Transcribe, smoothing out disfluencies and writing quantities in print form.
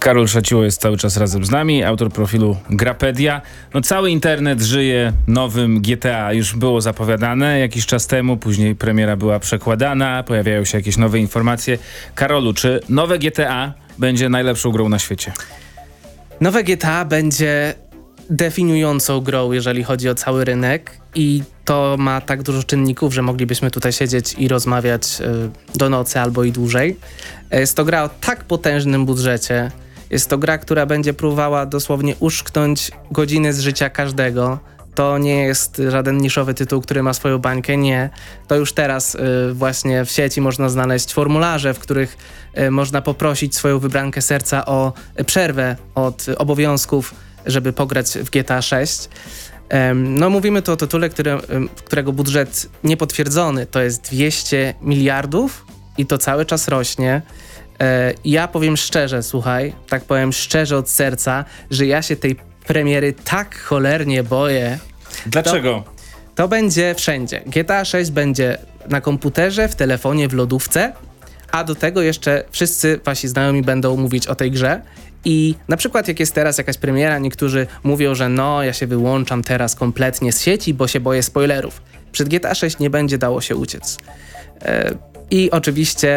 Karol Szaciło jest cały czas razem z nami, autor profilu Grapedia. No, cały internet żyje nowym GTA. Już było zapowiadane jakiś czas temu, później premiera była przekładana, pojawiają się jakieś nowe informacje. Karolu, czy nowe GTA będzie najlepszą grą na świecie? Nowe GTA będzie definiującą grą, jeżeli chodzi o cały rynek, i to ma tak dużo czynników, że moglibyśmy tutaj siedzieć i rozmawiać do nocy albo i dłużej. Jest to gra o tak potężnym budżecie. Jest to gra, która będzie próbowała dosłownie uszczknąć godziny z życia każdego. To nie jest żaden niszowy tytuł, który ma swoją bańkę, nie. To już teraz właśnie w sieci można znaleźć formularze, w których można poprosić swoją wybrankę serca o przerwę od obowiązków, żeby pograć w GTA 6. No, mówimy tu o tytule, którego budżet niepotwierdzony to jest 200 miliardów i to cały czas rośnie. Ja powiem szczerze, słuchaj, tak powiem szczerze od serca, że ja się tej premiery tak cholernie boję. Dlaczego? To będzie wszędzie. GTA 6 będzie na komputerze, w telefonie, w lodówce, a do tego jeszcze wszyscy wasi znajomi będą mówić o tej grze. I na przykład jak jest teraz jakaś premiera, niektórzy mówią, że no, ja się wyłączam teraz kompletnie z sieci, bo się boję spoilerów. Przed GTA 6 nie będzie dało się uciec. I oczywiście